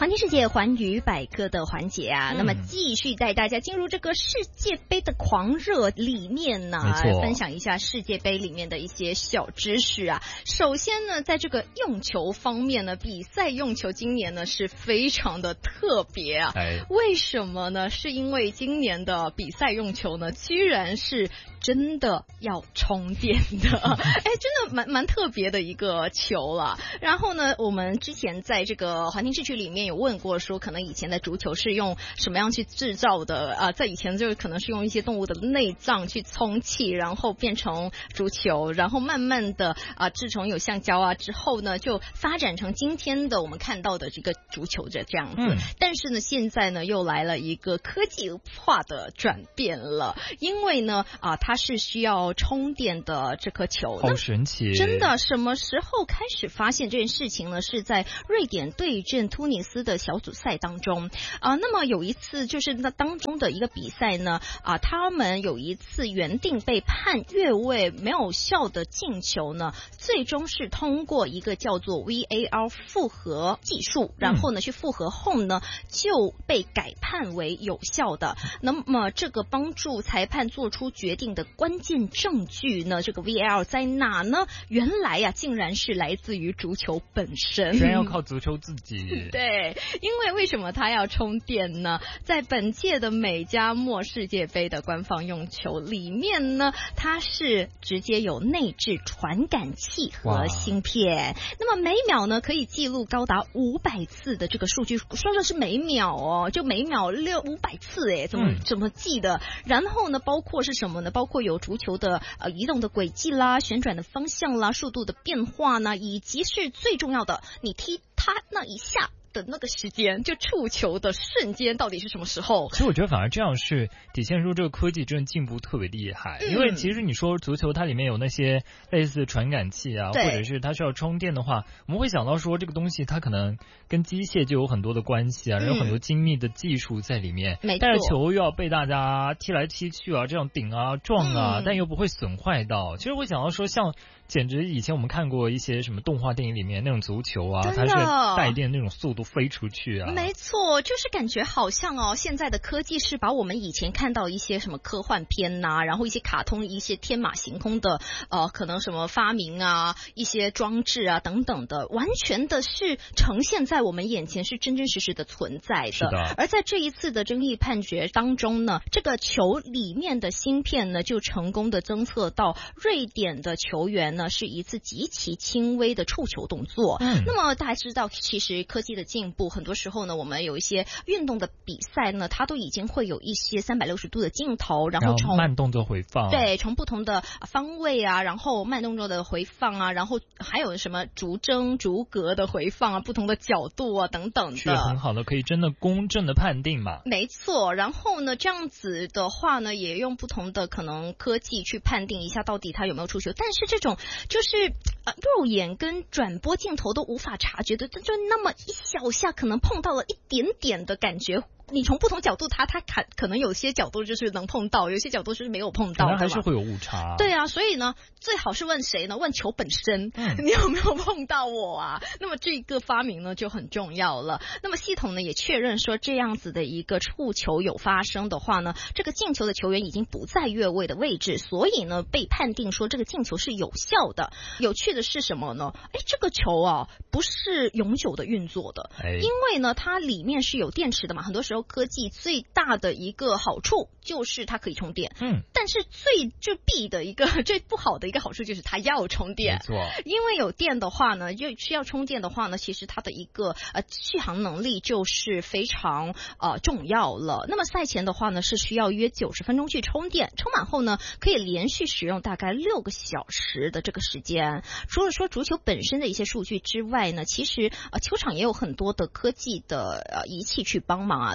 环听世界环宇百科的环节啊，那么继续带大家进入这个世界杯的狂热里面呢，分享一下世界杯里面的一些小知识啊。首先呢，在这个用球方面呢，比赛用球今年呢是非常的特别啊。为什么呢？是因为今年的比赛用球呢，居然是真的要充电的，真的蛮特别的一个球了。然后呢，我们之前在这个环听视区里面有问过说，可能以前的足球是用什么样去制造的啊？在以前就可能是用一些动物的内脏去充气，然后变成足球，然后慢慢的制成有橡胶啊之后呢，就发展成今天的我们看到的这个足球这样子。但是呢，现在呢又来了一个科技化的转变了，因为呢它是需要充电的这颗球。 好神奇！ 真的，什么时候开始发现这件事情呢？是在瑞典对阵突尼斯的小组赛当中那么有一次就是那当中的一个比赛呢他们有一次原定被判越位没有效的进球呢，最终是通过一个叫做 VAR 复核技术，然后呢去复核后呢就被改判为有效的。那么这个帮助裁判做出决定的关键证据呢，这个 VAR 在哪呢？原来竟然是来自于足球本身， 居然要靠足球自己。 对，因为什么它要充电呢？在本届的美加墨世界杯的官方用球里面呢，它是直接有内置传感器和芯片，那么每秒呢可以记录高达500次的这个数据，说的是每秒就每秒500次怎么记的？然后呢，包括是什么呢？包括有足球的移动的轨迹啦、旋转的方向啦、速度的变化呢，以及是最重要的，你踢它那一下的那个时间，就触球的瞬间到底是什么时候？ 其实我觉得反而这样是体现出这个科技真的进步特别厉害。因为其实你说足球它里面有那些类似传感器啊，或者是它需要充电的话，我们会想到说这个东西它可能跟机械就有很多的关系啊，有很多精密的技术在里面。但是球又要被大家踢来踢去啊，这样顶啊撞啊，但又不会损坏到。其实我想到说像简直以前我们看过一些什么动画电影里面那种足球啊，它是带电那种速度飞出去啊。 没错，就是感觉好像现在的科技是把我们以前看到一些什么科幻片啊，然后一些卡通一些天马行空的可能什么发明啊，一些装置啊等等的，完全的是呈现在我们眼前，是真真实实的存在的。 是的。 而在这一次的争议判决当中呢，这个球里面的芯片呢就成功的侦测到瑞典的球员呢是一次极其轻微的触球动作。那么大家知道其实科技的进步，很多时候呢我们有一些运动的比赛呢，它都已经会有一些360度的镜头，然后从慢动作回放， 对，从不同的方位啊，然后慢动作的回放啊，然后还有什么逐帧逐格的回放啊，不同的角度啊等等的， 是很好的，可以真的公正的判定嘛。 没错。然后呢这样子的话呢，也用不同的可能科技去判定一下到底它有没有触球，但是这种就是肉眼跟转播镜头都无法察觉的，就那么一小下可能碰到了一点点的感觉，你从不同角度它可能有些角度就是能碰到，有些角度是没有碰到的， 可能还是会有误差。 对啊，所以呢最好是问谁呢？问球本身，你有没有碰到我啊？那么这个发明呢就很重要了。那么系统呢也确认说，这样子的一个触球有发生的话呢，这个进球的球员已经不在越位的位置，所以呢被判定说这个进球是有效的。有趣的是什么呢？这个球不是永久的运作的，因为呢它里面是有电池的嘛。很多时候科技最大的一个好处就是它可以充电，但是最不好的一个好处就是它要充电。 没错， 因为有电的话呢，就需要充电的话呢，其实它的一个续航能力就是非常重要了。那么赛前的话呢，是需要约90分钟去充电，充满后呢可以连续使用大概6个小时的这个时间。除了说足球本身的一些数据之外呢，其实球场也有很多的科技的仪器去帮忙啊。例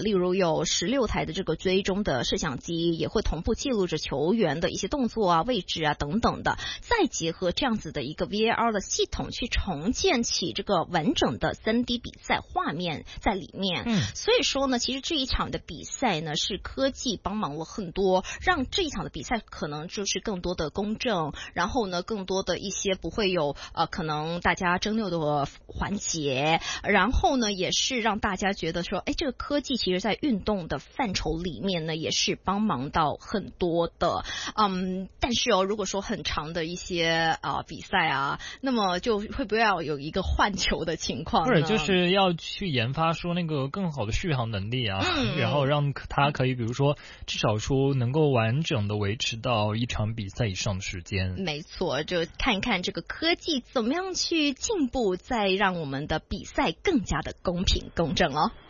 例如有16台的这个追踪的摄像机，也会同步记录着球员的一些动作啊、位置啊等等的，再结合这样子的一个 VAR 的系统去重建起这个完整的3D 比赛画面在里面。所以说呢，其实这一场的比赛呢，是科技帮忙了很多，让这一场的比赛可能就是更多的公正，然后呢，更多的一些不会有可能大家争拗的环节，然后呢，也是让大家觉得说，这个科技其实在运动的范畴里面呢，也是帮忙到很多的。但是如果说很长的一些比赛啊，那么就会不会要有一个换球的情况呢？ 或者就是要去研发说那个更好的续航能力啊，然后让它可以比如说至少说能够完整的维持到一场比赛以上的时间。 没错，就看一看这个科技怎么样去进步，再让我们的比赛更加的公平公正哦。